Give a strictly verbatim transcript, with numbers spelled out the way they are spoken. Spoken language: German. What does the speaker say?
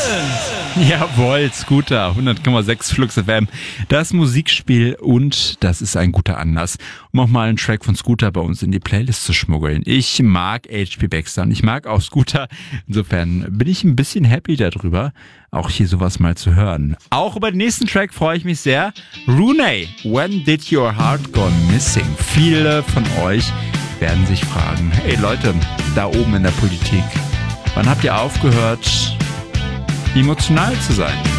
Jawohl, Scooter, hundert Komma sechs Flux F M, das Musikspiel, und das ist ein guter Anlass, um auch mal einen Track von Scooter bei uns in die Playlist zu schmuggeln. Ich mag H P Baxter und ich mag auch Scooter, insofern bin ich ein bisschen happy darüber, auch hier sowas mal zu hören. Auch über den nächsten Track freue ich mich sehr. Rooney, When Did Your Heart Go Missing? Viele von euch werden sich fragen, hey Leute, da oben in der Politik, wann habt ihr aufgehört, emotional zu sein?